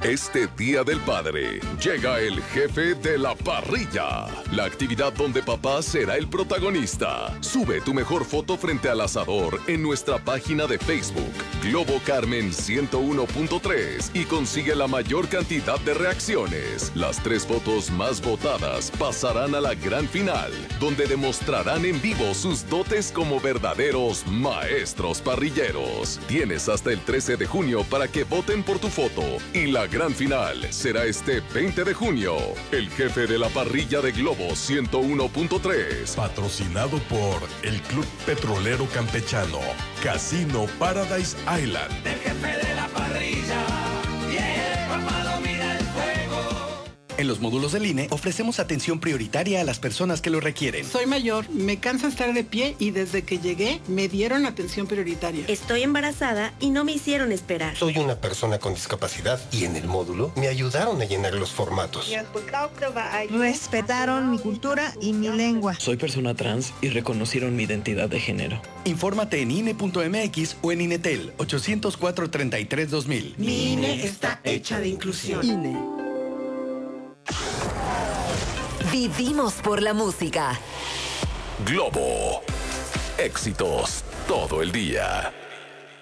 Este Día del Padre llega el jefe de la parrilla, la actividad donde papá será el protagonista. Sube tu mejor foto frente al asador en nuestra página de Facebook, Globo Carmen 101.3, y consigue la mayor cantidad de reacciones. Las 3 fotos más votadas pasarán a la gran final, donde demostrarán en vivo sus dotes como verdaderos maestros parrilleros. Tienes hasta el 13 de junio para que voten por tu foto, y la gran final será este 20 de junio. El jefe de la parrilla de Globo 101.3. Patrocinado por el Club Petrolero Campechano, Casino Paradise Island. El jefe de la parrilla, yeah, papá domina el fuego. En los módulos del INE ofrecemos atención prioritaria a las personas que lo requieren. Soy mayor, me cansa estar de pie y desde que llegué me dieron atención prioritaria. Estoy embarazada y no me hicieron esperar. Soy una persona con discapacidad y en el módulo me ayudaron a llenar los formatos. Respetaron mi cultura y mi lengua. Soy persona trans y reconocieron mi identidad de género. Infórmate en INE.mx o en INETEL 804-33-2000. Mi INE está hecha de inclusión. INE. Vivimos por la música. Globo. Éxitos todo el día.